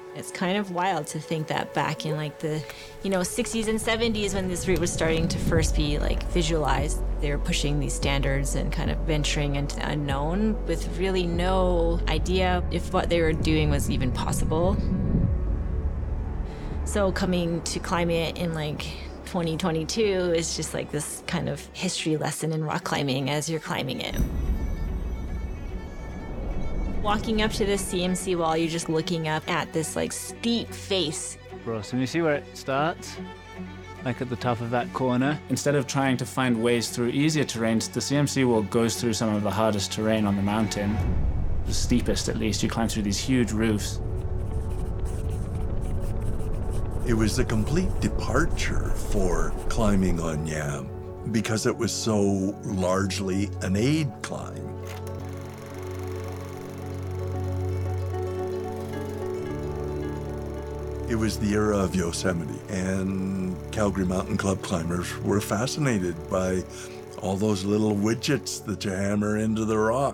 It's kind of wild to think that back in like the, 60s and 70s when this route was starting to first be like visualized, they were pushing these standards and kind of venturing into the unknown with really no idea if what they were doing was even possible. So coming to climb it in like 2022 is just like this kind of history lesson in rock climbing as you're climbing it. Walking up to this CMC wall, you're just looking up at this like steep face. Ross, and you see where it starts? Like at the top of that corner? Instead of trying to find ways through easier terrains, the CMC wall goes through some of the hardest terrain on the mountain. The steepest, at least. You climb through these huge roofs. It was a complete departure for climbing on Yam because it was so largely an aid climb. It was the era of Yosemite, and Calgary Mountain Club climbers were fascinated by all those little widgets that you hammer into the rock.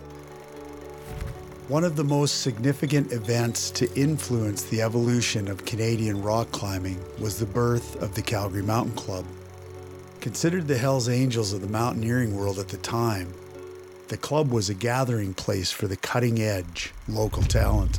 One of the most significant events to influence the evolution of Canadian rock climbing was the birth of the Calgary Mountain Club. Considered the Hells Angels of the mountaineering world at the time, the club was a gathering place for the cutting-edge local talent.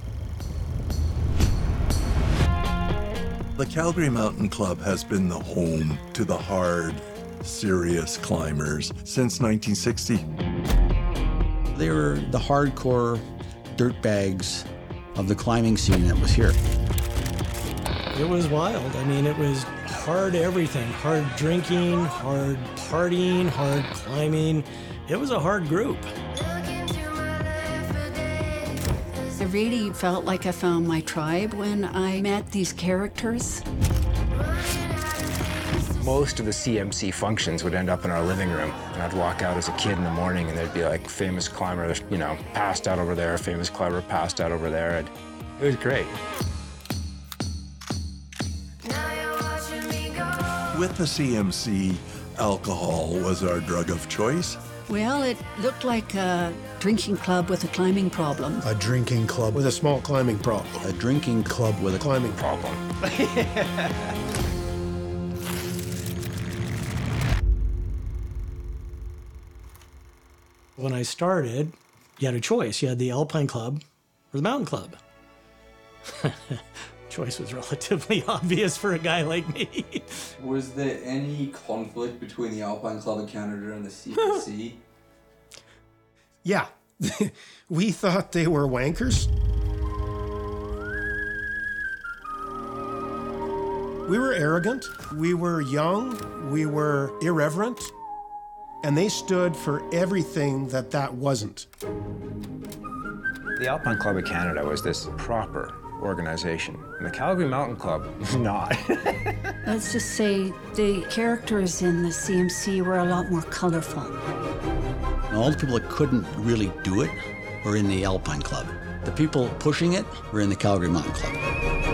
The Calgary Mountain Club has been the home to the hard, serious climbers since 1960. They were the hardcore dirtbags of the climbing scene that was here. It was wild. I mean, it was hard everything. Hard drinking, hard partying, hard climbing. It was a hard group. I really felt like I found my tribe when I met these characters. Most of the CMC functions would end up in our living room. And I'd walk out as a kid in the morning and there'd be like famous climber, passed out over there, famous climber passed out over there. And it was great. With the CMC, alcohol was our drug of choice. Well, it looked like a drinking club with a climbing problem. A drinking club with a small climbing problem. A drinking club with a climbing problem. When I started, you had a choice. You had the Alpine Club or the Mountain Club. Choice was relatively obvious for a guy like me. Was there any conflict between the Alpine Club of Canada and the CMC? Yeah. We thought they were wankers. We were arrogant, we were young, we were irreverent, and they stood for everything that wasn't. The Alpine Club of Canada was this proper organization, and the Calgary Mountain Club was not. Let's just say the characters in the CMC were a lot more colorful. All the people that couldn't really do it were in the Alpine Club. The people pushing it were in the Calgary Mountain Club.